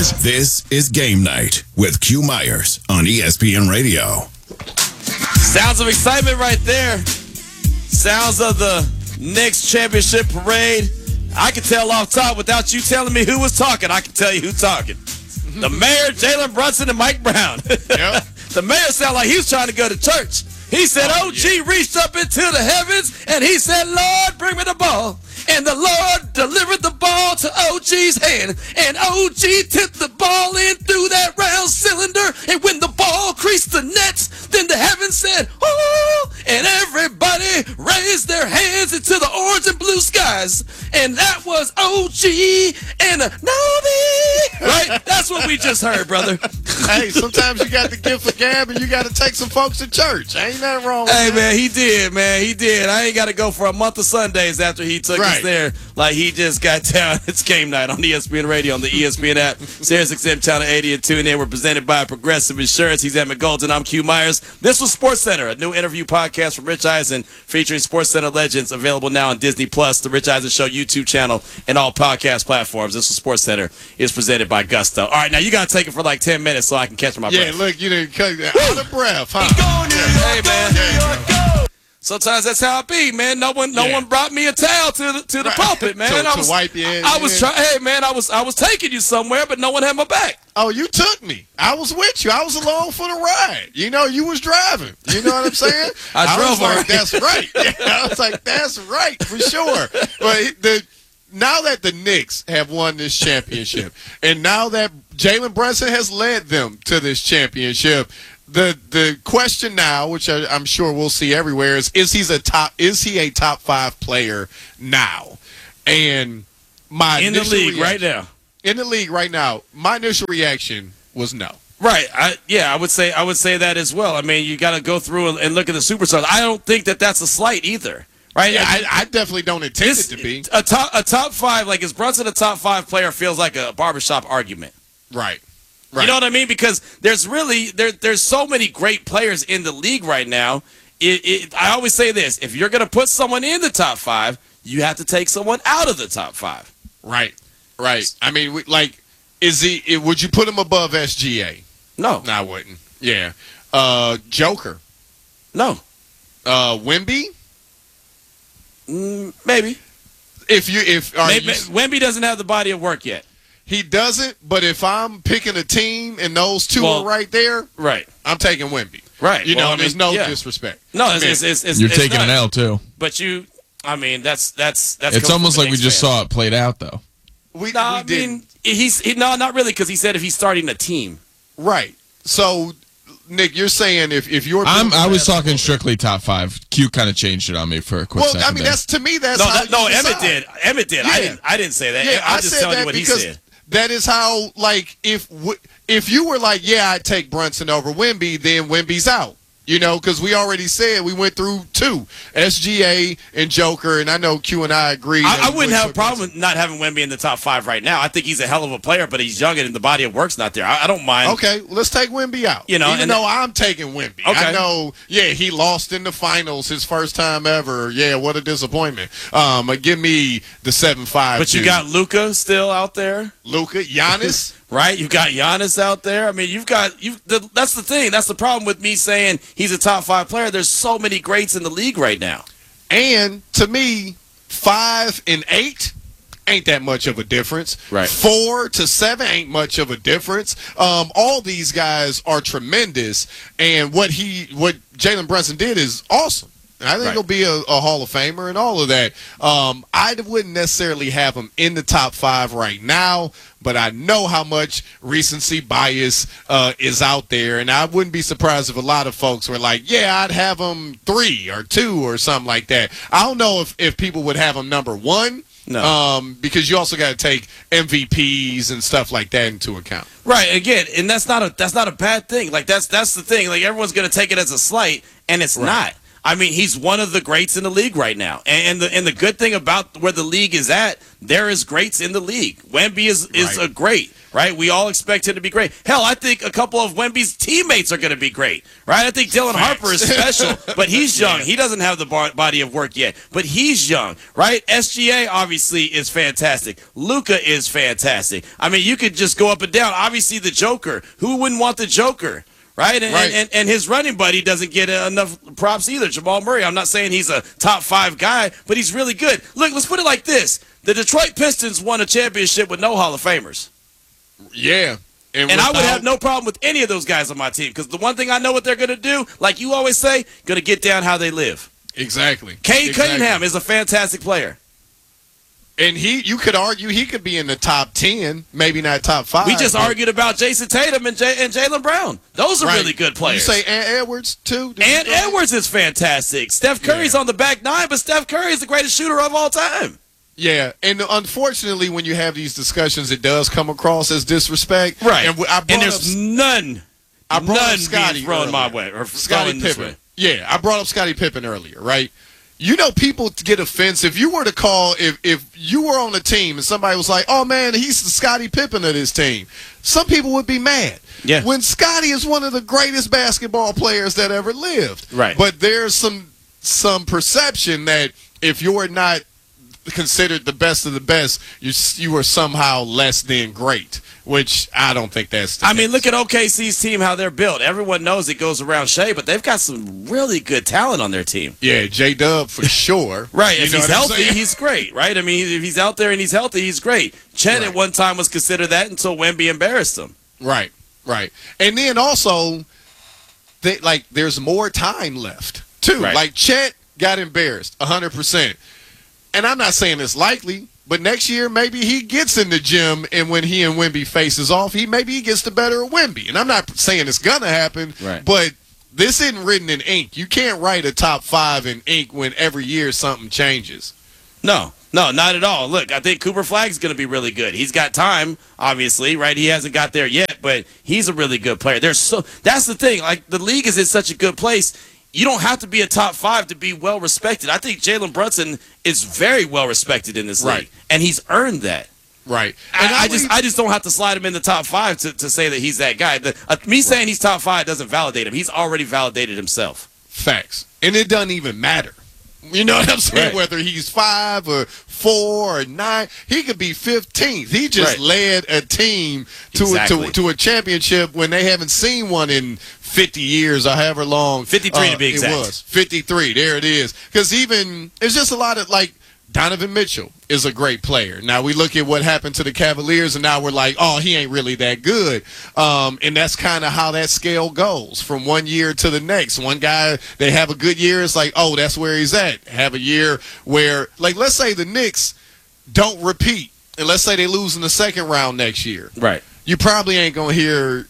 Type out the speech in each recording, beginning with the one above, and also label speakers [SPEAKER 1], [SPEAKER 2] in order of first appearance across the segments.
[SPEAKER 1] This is Game Night with Q Myers on ESPN Radio.
[SPEAKER 2] Sounds of excitement right there. Sounds of the Knicks championship parade. I can tell off top without you telling me who was talking. I can tell you who's talking. The mayor, Jalen Brunson, and Mike Brown.
[SPEAKER 3] Yep.
[SPEAKER 2] The mayor sounded like he was trying to go to church. He said, OG reached up into the heavens, and he said, Lord, bring me the ball. And the Lord delivered the ball to OG's hand. And OG tipped the ball in through that round cylinder. And when the ball creased the nets, then the heavens said, oh, and everybody raised their hands into the orange and blue skies. And that was OG and Novi. Right? That's what we just heard, brother.
[SPEAKER 3] Hey, sometimes you got the gift of gab and you got to take some folks to church. Ain't nothing wrong with that.
[SPEAKER 2] Hey, man, he did, man. He did. I ain't got to go for a month of Sundays after he took us there. Like, he just got down. It's Game Night on ESPN Radio, on the ESPN app, SiriusXM Channel 80 and tune in. We're presented by Progressive Insurance. He's Emmett Golden. I'm Q Myers. This was SportsCenter, a new interview podcast from Rich Eisen featuring SportsCenter legends, available now on Disney+, the Rich Eisen Show YouTube channel, and all podcast platforms. This was SportsCenter. Is presented by Gusto. All right, now you got to take it for like 10 minutes so I can catch my breath.
[SPEAKER 3] Yeah, look, you didn't cut out of breath, huh?
[SPEAKER 2] Hey, man. Sometimes that's how it be, man. No one brought me a towel to the pulpit, man.
[SPEAKER 3] to wipe your head.
[SPEAKER 2] I was trying. Hey, man, I was taking you somewhere, but no one had my back.
[SPEAKER 3] Oh, you took me. I was with you. I was along for the ride. You know, you was driving. You know what I'm saying?
[SPEAKER 2] I drove.
[SPEAKER 3] Was like, that's right. Yeah, I was like, that's right for sure. But now that the Knicks have won this championship, and now that Jalen Brunson has led them to this championship, the question now, which I'm sure we'll see everywhere, is he a top 5 player now? And my
[SPEAKER 2] in the league right now.
[SPEAKER 3] In the league right now, my initial reaction was no.
[SPEAKER 2] Right. I would say that as well. I mean, you got to go through and look at the superstars. I don't think that's a slight either. Right?
[SPEAKER 3] Yeah, I definitely don't intend it to be.
[SPEAKER 2] A top 5, like, is Brunson a top 5 player, feels like a barbershop argument.
[SPEAKER 3] Right.
[SPEAKER 2] You know what I mean? Because there's really there's so many great players in the league right now. I always say this: if you're going to put someone in the top 5, you have to take someone out of the top 5.
[SPEAKER 3] Right. I mean, would you put him above SGA?
[SPEAKER 2] No,
[SPEAKER 3] I wouldn't. Yeah. Joker.
[SPEAKER 2] No.
[SPEAKER 3] Wemby.
[SPEAKER 2] Maybe. Wemby doesn't have the body of work yet.
[SPEAKER 3] He doesn't, but if I'm picking a team and those two are right there,
[SPEAKER 2] right,
[SPEAKER 3] I'm taking Wemby.
[SPEAKER 2] Right.
[SPEAKER 3] You know, there's no disrespect.
[SPEAKER 2] No, it's
[SPEAKER 4] you're taking an L too.
[SPEAKER 2] But that's.
[SPEAKER 4] It's almost like we just saw it played out though.
[SPEAKER 3] We
[SPEAKER 2] I
[SPEAKER 3] didn't.
[SPEAKER 2] mean, not really, because he said if he's starting a team.
[SPEAKER 3] Right. So, Nick, you're saying if you're
[SPEAKER 4] I was talking strictly top 5. Q kind of changed it on me for a quick second.
[SPEAKER 3] Well, I mean, that's
[SPEAKER 2] Emmett did.
[SPEAKER 3] Yeah.
[SPEAKER 2] I didn't say that.
[SPEAKER 3] Yeah,
[SPEAKER 2] I'm just telling you what he said.
[SPEAKER 3] That is how, like, if you were like, yeah, I'd take Brunson over Wemby, then Wemby's out. You know, because we already said we went through 2, SGA and Joker, and I know Q and I agree.
[SPEAKER 2] I wouldn't have a problem with not having Wemby in the top 5 right now. I think he's a hell of a player, but he's young and the body of work's not there. I don't mind.
[SPEAKER 3] Okay, let's take Wemby out. You know, even though I'm taking Wemby.
[SPEAKER 2] Okay.
[SPEAKER 3] I know, he lost in the finals his first time ever. Yeah, what a disappointment. Give me the 7-5.
[SPEAKER 2] But you got Luka still out there.
[SPEAKER 3] Giannis.
[SPEAKER 2] Right, you got Giannis out there. I mean, that's the thing. That's the problem with me saying he's a top 5 player. There's so many greats in the league right now.
[SPEAKER 3] And to me, 5 and 8 ain't that much of a difference.
[SPEAKER 2] Right.
[SPEAKER 3] 4 to 7 ain't much of a difference. All these guys are tremendous, and what Jalen Brunson did is awesome. I think he'll be a Hall of Famer and all of that. I wouldn't necessarily have him in the top 5 right now, but I know how much recency bias is out there, and I wouldn't be surprised if a lot of folks were like, yeah, I'd have him 3 or 2 or something like that. I don't know if people would have him number 1.
[SPEAKER 2] No.
[SPEAKER 3] Because you also got to take MVPs and stuff like that into account.
[SPEAKER 2] Right. Again, and that's not a bad thing. Like that's the thing. Like everyone's going to take it as a slight, and it's not. I mean, he's one of the greats in the league right now. And the good thing about where the league is at, there is greats in the league. Wemby is a great. right? We all expect him to be great. Hell, I think a couple of Wemby's teammates are going to be great, right? I think Dylan Harper is special, but he's young. He doesn't have the body of work yet, but he's young, right? SGA obviously is fantastic. Luka is fantastic. I mean, you could just go up and down. Obviously, the Joker. Who wouldn't want the Joker? Right? And his running buddy doesn't get enough props either, Jamal Murray. I'm not saying he's a top 5 guy, but he's really good. Look, let's put it like this. The Detroit Pistons won a championship with no Hall of Famers.
[SPEAKER 3] Yeah.
[SPEAKER 2] And I would have no problem with any of those guys on my team because the one thing I know what they're going to do, like you always say, going to get down how they live.
[SPEAKER 3] Exactly.
[SPEAKER 2] Cade Cunningham is a fantastic player.
[SPEAKER 3] And you could argue he could be in the top 10, maybe not top 5.
[SPEAKER 2] We just argued about Jason Tatum and Jaylen Brown. Those are really good players.
[SPEAKER 3] You say Ant Edwards, too?
[SPEAKER 2] Ant Edwards is fantastic. Steph Curry's on the back 9, but Steph Curry is the greatest shooter of all time.
[SPEAKER 3] Yeah, and unfortunately, when you have these discussions, it does come across as disrespect.
[SPEAKER 2] Right.
[SPEAKER 3] And
[SPEAKER 2] there's none
[SPEAKER 3] Scottie
[SPEAKER 2] thrown my way. Or
[SPEAKER 3] Scottie Pippen.
[SPEAKER 2] Way.
[SPEAKER 3] Yeah, I brought up Scottie Pippen earlier, right? You know, people get offensive. If you were to call, if you were on a team and somebody was like, oh, man, he's the Scottie Pippen of this team, some people would be mad.
[SPEAKER 2] Yeah.
[SPEAKER 3] When Scottie is one of the greatest basketball players that ever lived.
[SPEAKER 2] Right.
[SPEAKER 3] But there's some perception that if you're not considered the best of the best, you are somehow less than great, which I don't think that's the case.
[SPEAKER 2] mean, look at OKC's team, how they're built. Everyone knows it goes around Shea, but they've got some really good talent on their team.
[SPEAKER 3] Yeah, J-Dub for sure.
[SPEAKER 2] Right, if he's healthy, he's great, right? I mean, if he's out there and he's healthy, he's great. Chet at one time was considered that until Wemby embarrassed him.
[SPEAKER 3] Right. And then also, there's more time left, too.
[SPEAKER 2] Right.
[SPEAKER 3] Like, Chet got embarrassed, 100%. And I'm not saying it's likely, but next year maybe he gets in the gym, and when he and Wemby faces off, maybe he gets the better of Wemby. And I'm not saying it's going to happen, but this isn't written in ink. You can't write a top 5 in ink when every year something changes.
[SPEAKER 2] No, not at all. Look, I think Cooper Flagg's going to be really good. He's got time, obviously, right? He hasn't got there yet, but he's a really good player. That's the thing. Like, the league is in such a good place. You don't have to be a top 5 to be well respected. I think Jalen Brunson is very well respected in this league, and he's earned that.
[SPEAKER 3] Right.
[SPEAKER 2] And I just don't have to slide him in the top 5 to say that he's that guy. Me saying he's top 5 doesn't validate him. He's already validated himself.
[SPEAKER 3] Facts. And it doesn't even matter. You know what I'm saying?
[SPEAKER 2] Right.
[SPEAKER 3] Whether he's 5 or 4 or 9, he could be 15th. He just led a team to a championship when they haven't seen one in 50 years or however long.
[SPEAKER 2] 53 to be exact.
[SPEAKER 3] It was 53. There it is. Because there's just a lot of Donovan Mitchell is a great player. Now we look at what happened to the Cavaliers, and now we're like, oh, he ain't really that good. And that's kind of how that scale goes from one year to the next. One guy, they have a good year, it's like, oh, that's where he's at. Have a year where, let's say the Knicks don't repeat, and let's say they lose in the second round next year.
[SPEAKER 2] Right.
[SPEAKER 3] You probably ain't gonna hear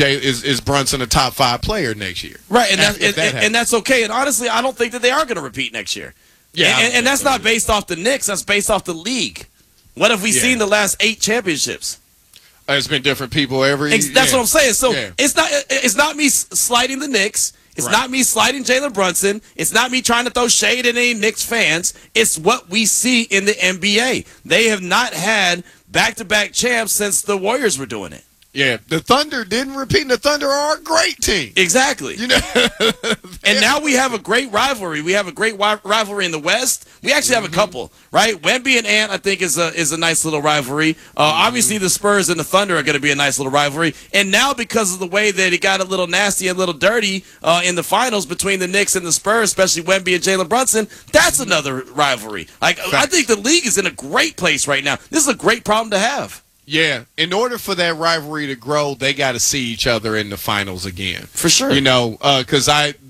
[SPEAKER 3] is Brunson a top 5 player next year.
[SPEAKER 2] Right, and that's okay. And honestly, I don't think that they are going to repeat next year. Yeah, and that's not based off the Knicks. That's based off the league. What have we seen the last 8 championships?
[SPEAKER 3] It's been different people every.
[SPEAKER 2] That's what I'm saying. So it's not me sliding the Knicks. It's not me sliding Jalen Brunson. It's not me trying to throw shade at any Knicks fans. It's what we see in the NBA. They have not had back-to-back champs since the Warriors were doing it.
[SPEAKER 3] Yeah, the Thunder didn't repeat, and the Thunder are a great team.
[SPEAKER 2] Exactly.
[SPEAKER 3] You know,
[SPEAKER 2] and now we have a great rivalry. We have a great rivalry in the West. We actually have a couple, right? Wemby and Ant, I think, is a nice little rivalry. Obviously, the Spurs and the Thunder are going to be a nice little rivalry. And now, because of the way that it got a little nasty and a little dirty in the finals between the Knicks and the Spurs, especially Wemby and Jalen Brunson, that's another rivalry. I think the league is in a great place right now. This is a great problem to have.
[SPEAKER 3] Yeah, in order for that rivalry to grow, they got to see each other in the finals again.
[SPEAKER 2] For sure.
[SPEAKER 3] You know, because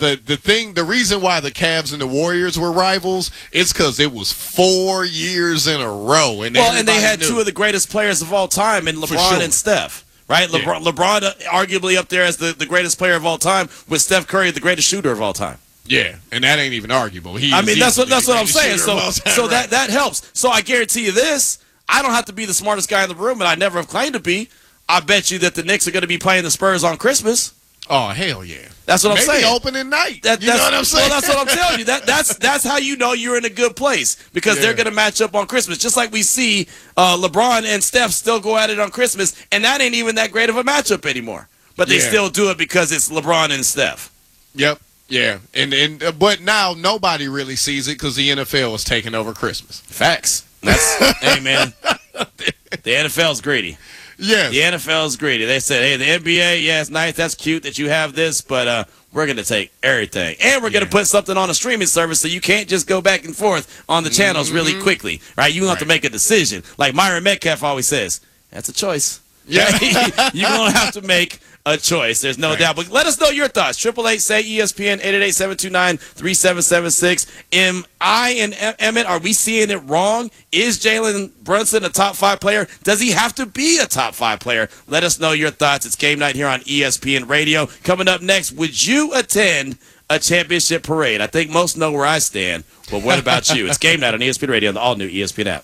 [SPEAKER 3] the reason why the Cavs and the Warriors were rivals is because it was 4 years in a row. And
[SPEAKER 2] they had 2 of the greatest players of all time in LeBron and Steph. Right? LeBron arguably up there as the greatest player of all time, with Steph Curry the greatest shooter of all time.
[SPEAKER 3] Yeah, and that ain't even arguable.
[SPEAKER 2] That's what I'm saying. So that helps. So I guarantee you this. I don't have to be the smartest guy in the room, and I never have claimed to be. I bet you that the Knicks are going to be playing the Spurs on Christmas.
[SPEAKER 3] Oh, hell yeah.
[SPEAKER 2] That's what I'm saying.
[SPEAKER 3] Maybe opening night.
[SPEAKER 2] You know what I'm saying? Well, that's what I'm telling you. That's how you know you're in a good place, because they're going to match up on Christmas. Just like we see LeBron and Steph still go at it on Christmas, and that ain't even that great of a matchup anymore. But they still do it because it's LeBron and Steph.
[SPEAKER 3] Yep. Yeah. But now nobody really sees it because the NFL is taking over Christmas.
[SPEAKER 2] Facts. Hey, man. The NFL's greedy.
[SPEAKER 3] Yes.
[SPEAKER 2] The NFL's greedy. They said, hey, the NBA, yeah, it's nice. That's cute that you have this, but we're going to take everything. And we're going to put something on a streaming service so you can't just go back and forth on the channels really quickly, right? You have to make a decision. Like Myron Metcalf always says, that's a choice.
[SPEAKER 3] Yeah.
[SPEAKER 2] You're going to have to make a choice. There's no doubt. But let us know your thoughts. 888-SAY-ESPN, 888-729-3776. I and Emmett, are we seeing it wrong? Is Jalen Brunson a top 5 player? Does he have to be a top 5 player? Let us know your thoughts. It's Game Night here on ESPN Radio. Coming up next, would you attend a championship parade? I think most know where I stand, but what about you? It's Game Night on ESPN Radio on the all-new ESPN app.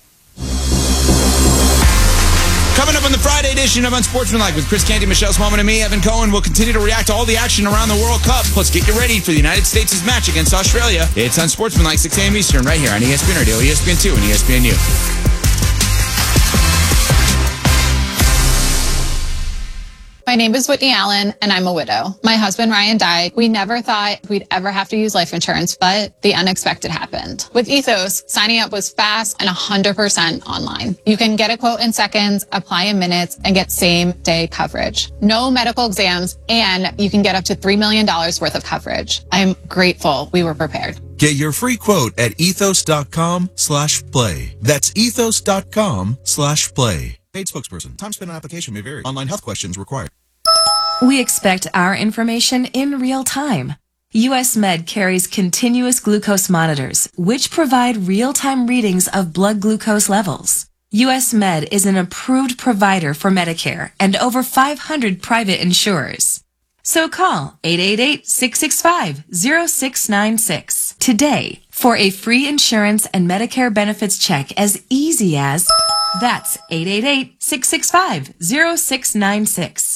[SPEAKER 5] Coming up on the Friday edition of Unsportsmanlike with Chris Canty, Michelle Smallman, and me, Evan Cohen, we'll continue to react to all the action around the World Cup. Plus, get you ready for the United States' match against Australia. It's Unsportsmanlike, 6 a.m. Eastern, right here on ESPN Radio, ESPN2, and ESPNU.
[SPEAKER 6] My name is Whitney Allen, and I'm a widow. My husband, Ryan, died. We never thought we'd ever have to use life insurance, but the unexpected happened. With Ethos, signing up was fast and 100% online. You can get a quote in seconds, apply in minutes, and get same-day coverage. No medical exams, and you can get up to $3 million worth of coverage. I'm grateful we were prepared.
[SPEAKER 7] Get your free quote at ethos.com/play. That's ethos.com/play. Paid spokesperson. Time spent on application may vary. Online health questions required.
[SPEAKER 8] We expect our information in real time. US Med carries continuous glucose monitors, which provide real-time readings of blood glucose levels. US Med is an approved provider for Medicare and over 500 private insurers. So call 888-665-0696 today for a free insurance and Medicare benefits check as easy as... That's 888-665-0696.